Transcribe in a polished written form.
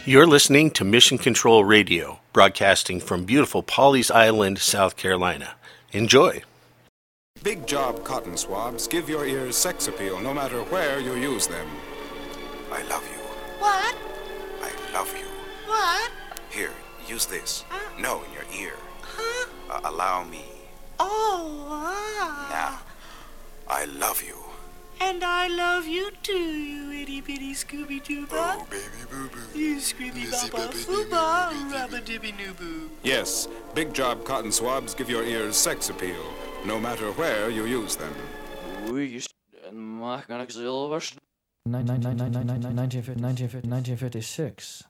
You're listening to Mission Control Radio, broadcasting from beautiful Pawleys Island, South Carolina. Enjoy. Big Job cotton swabs give your ears sex appeal no matter where you use them. I love you. What? I love you. What? Here, use this. No, in your ear. Huh? Allow me. Now, I love you. And I love you too, you itty bitty Scooby Dooba. Oh, baby boo boo. You Scooby Baba Fooba, Rubba Dibby Noo Boo. Yes, Big Job cotton swabs give your ears sex appeal no matter where you use them. Oei, mag ik zilvers? 1956.